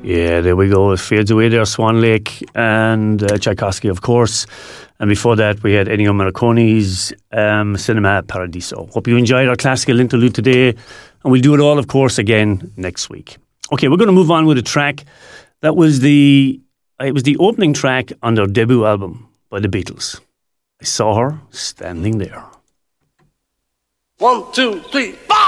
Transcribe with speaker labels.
Speaker 1: Yeah, there we go. It fades away there. Swan Lake and Tchaikovsky, of course. And before that, we had Ennio Morricone's Cinema Paradiso. Hope you enjoyed our classical interlude today. And we'll do it all, of course, again next week. Okay, we're going to move on with a track. It was the opening track on their debut album by the Beatles. I Saw Her Standing There.
Speaker 2: 1, 2, 3, 4!